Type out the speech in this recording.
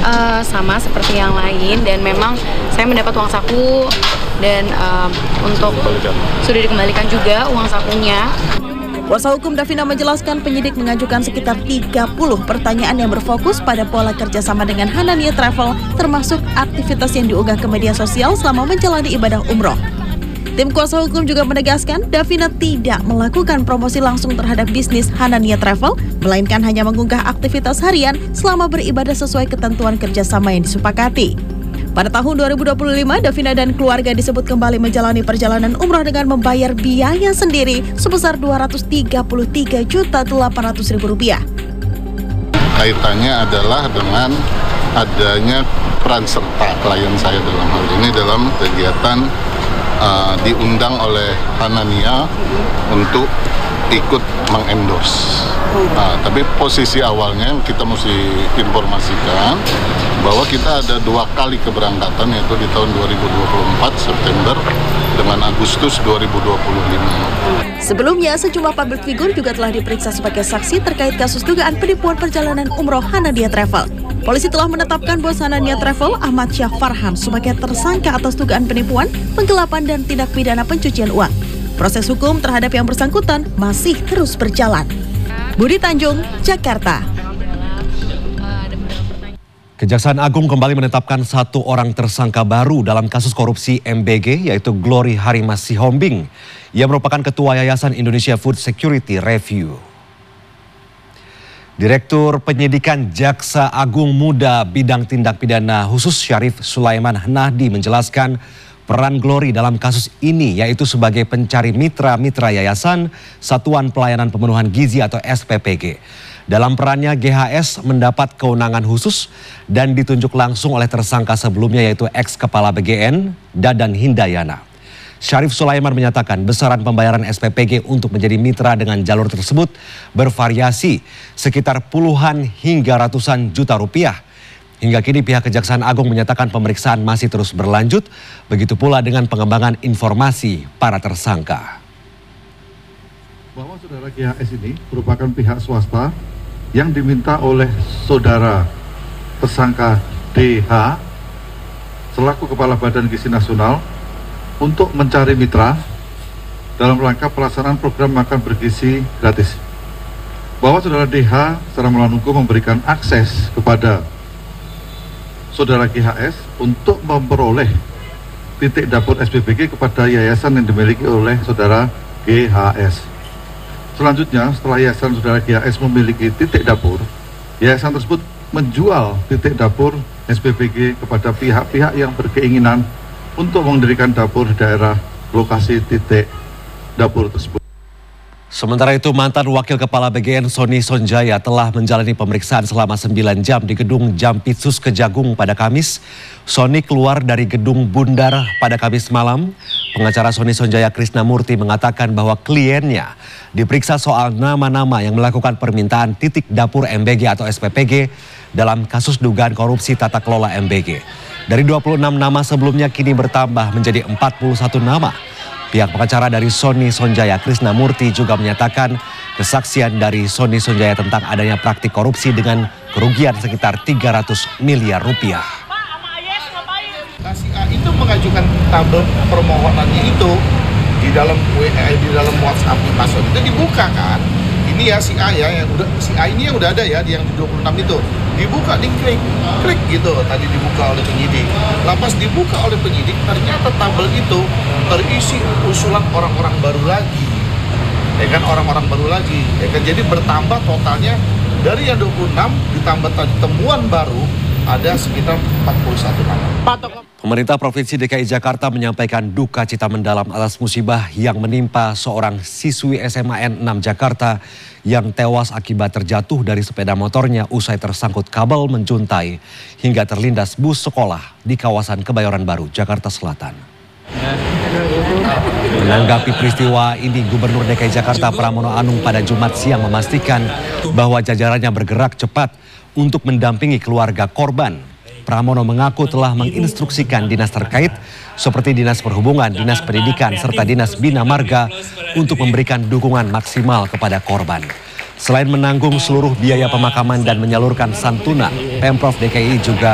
sama seperti yang lain, dan memang saya mendapat uang saku dan sudah dikembalikan juga uang sakunya. Kuasa hukum Davina menjelaskan penyidik mengajukan sekitar 30 pertanyaan yang berfokus pada pola kerjasama dengan Hanania Travel, termasuk aktivitas yang diunggah ke media sosial selama menjalani ibadah umroh. Tim kuasa hukum juga menegaskan Davina tidak melakukan promosi langsung terhadap bisnis Hanania Travel, melainkan hanya mengunggah aktivitas harian selama beribadah sesuai ketentuan kerjasama yang disepakati. Pada tahun 2025, Davina dan keluarga disebut kembali menjalani perjalanan umroh dengan membayar biaya sendiri sebesar Rp233.800.000. Kaitannya adalah dengan adanya peran serta klien saya dalam hal ini dalam kegiatan diundang oleh Hanania untuk ikut mengendorse. Tapi posisi awalnya kita mesti informasikan bahwa kita ada 2 kali keberangkatan, yaitu di tahun 2024 September dengan Agustus 2025. Sebelumnya, sejumlah public figure juga telah diperiksa sebagai saksi terkait kasus dugaan penipuan perjalanan umroh Hanania Travel. Polisi telah menetapkan bos Hanania Travel, Ahmad Syah Farhan, sebagai tersangka atas dugaan penipuan, penggelapan, dan tindak pidana pencucian uang. Proses hukum terhadap yang bersangkutan masih terus berjalan. Budi Tanjung, Jakarta. Kejaksaan Agung kembali menetapkan 1 orang tersangka baru dalam kasus korupsi MBG, yaitu Glory Harimas Sihombing. Ia merupakan Ketua Yayasan Indonesia Food Security Review. Direktur Penyidikan Jaksa Agung Muda Bidang Tindak Pidana Khusus Syarif Sulaiman Nahdi menjelaskan peran Glory dalam kasus ini, yaitu sebagai pencari mitra-mitra yayasan Satuan Pelayanan Pemenuhan Gizi atau SPPG. Dalam perannya, GHS mendapat kewenangan khusus dan ditunjuk langsung oleh tersangka sebelumnya, yaitu ex-kepala BGN Dadan Hindayana. Syarif Sulaiman menyatakan besaran pembayaran SPPG untuk menjadi mitra dengan jalur tersebut bervariasi sekitar puluhan hingga ratusan juta rupiah. Hingga kini pihak Kejaksaan Agung menyatakan pemeriksaan masih terus berlanjut, begitu pula dengan pengembangan informasi para tersangka. Bahwa saudara GHS ini merupakan pihak swasta yang diminta oleh saudara tersangka DH selaku Kepala Badan Gizi Nasional untuk mencari mitra dalam rangka pelaksanaan program makan bergizi gratis. Bahwa saudara DH secara melawan hukum memberikan akses kepada saudara GHS untuk memperoleh titik dapur SPPG kepada yayasan yang dimiliki oleh saudara GHS. Selanjutnya, setelah yayasan saudara GHS memiliki titik dapur, yayasan tersebut menjual titik dapur SPPG kepada pihak-pihak yang berkeinginan untuk mendirikan dapur di daerah lokasi titik dapur tersebut. Sementara itu, mantan Wakil Kepala BGN Sony Sonjaya telah menjalani pemeriksaan selama 9 jam di gedung Jampitsus Kejagung pada Kamis. Sony keluar dari gedung Bundar pada Kamis malam. Pengacara Sony Sonjaya Krisnamurti mengatakan bahwa kliennya diperiksa soal nama-nama yang melakukan permintaan titik dapur MBG atau SPPG dalam kasus dugaan korupsi tata kelola MBG. Dari 26 nama sebelumnya kini bertambah menjadi 41 nama. Pihak pengacara dari Sony Sonjaya Krisnamurti juga menyatakan kesaksian dari Sony Sonjaya tentang adanya praktik korupsi dengan kerugian sekitar 300 miliar rupiah. Si A itu mengajukan tabel permohonannya itu di dalam WhatsApp password itu dibuka kan. Ini ya si A ya yang udah si A ini yang udah ada ya yang di 26 itu. Dibuka, diklik gitu tadi dibuka oleh penyidik. Pas dibuka oleh penyidik ternyata tabel itu terisi usulan orang-orang baru lagi. Ya kan, orang-orang baru lagi. Ya kan, jadi bertambah totalnya dari yang 26 ditambah temuan baru ada sekitar 41 nama. Pemerintah Provinsi DKI Jakarta menyampaikan duka cita mendalam atas musibah yang menimpa seorang siswi SMA N6 Jakarta yang tewas akibat terjatuh dari sepeda motornya usai tersangkut kabel menjuntai hingga terlindas bus sekolah di kawasan Kebayoran Baru, Jakarta Selatan. Menanggapi peristiwa ini, Gubernur DKI Jakarta Pramono Anung pada Jumat siang memastikan bahwa jajarannya bergerak cepat untuk mendampingi keluarga korban. Pramono mengaku telah menginstruksikan dinas terkait seperti Dinas Perhubungan, Dinas Pendidikan, serta Dinas Bina Marga untuk memberikan dukungan maksimal kepada korban. Selain menanggung seluruh biaya pemakaman dan menyalurkan santunan, Pemprov DKI juga